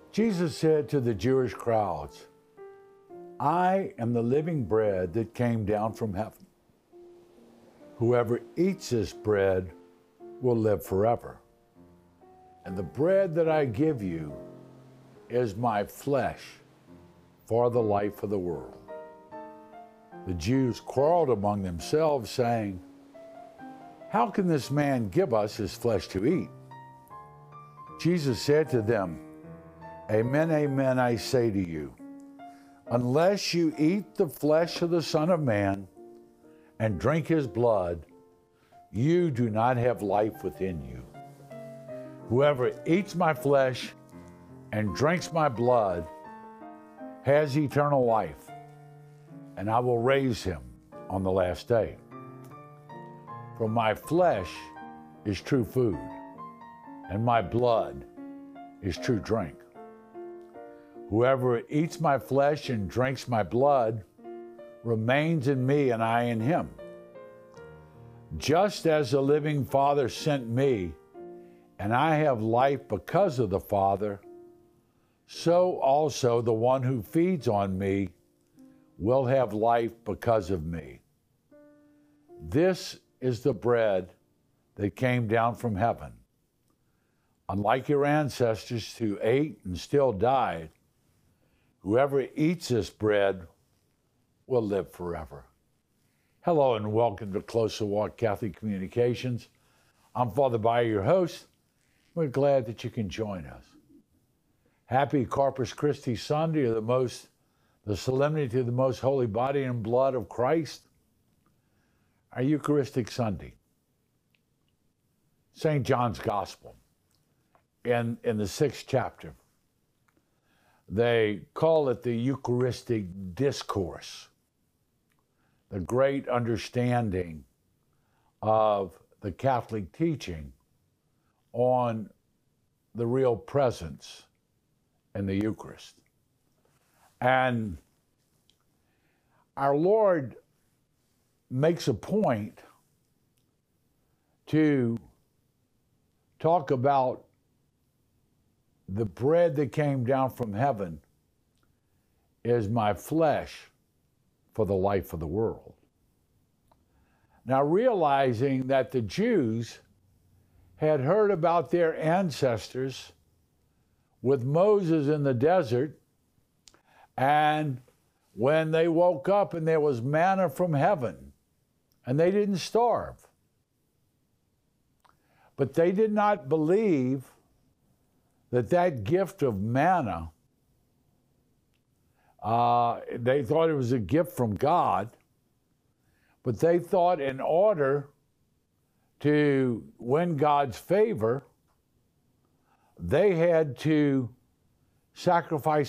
Jesus said to the Jewish crowds, I am the living bread that came down from heaven. Whoever eats this bread will live forever. And the bread that I give you is my flesh for the life of the world. The Jews quarreled among themselves, saying, How can this man give us his flesh to eat? Jesus said to them, Amen, amen, I say to you, unless you eat the flesh of the Son of Man and drink his blood, you do not have life within you. Whoever eats my flesh and drinks my blood has eternal life, and I will raise him on the last day. For my flesh is true food, and my blood is true drink. Whoever eats my flesh and drinks my blood remains in me and I in him. Just as the living Father sent me, and I have life because of the Father, so also the one who feeds on me will have life because of me. This is the bread that came down from heaven. Unlike your ancestors who ate and still died, whoever eats this bread will live forever. Hello and welcome to Closer Walk Catholic Communications. I'm Father Bayer, your host. We're glad that you can join us. Happy Corpus Christi Sunday, or the solemnity of the most holy body and blood of Christ, our Eucharistic Sunday. St. John's Gospel, in the 6th chapter, they call it the Eucharistic Discourse, the great understanding of the Catholic teaching on the real presence in the Eucharist. And our Lord makes a point to talk about the bread that came down from heaven is my flesh for the life of the world. Now, realizing that the Jews had heard about their ancestors with Moses in the desert, and when they woke up and there was manna from heaven, and they didn't starve. But they did not believe that gift of manna, they thought it was a gift from God, but they thought in order to win God's favor, they had to sacrifice